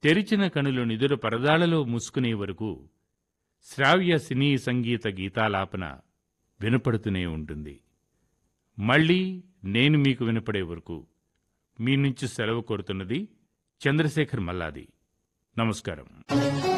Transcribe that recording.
తెరిచిన కనులు నిదుర పరదాలలో మూసుకునే వరకు శ్రావ్య సినీ సంగీత గీతాలాపన వినపడుతూనే ఉంటుంది. మళ్ళీ నేను మీకు వినపడే వరకు మీ నుంచి సెలవు కోరుతున్నది చంద్రశేఖర్ మల్లాది. నమస్కారం.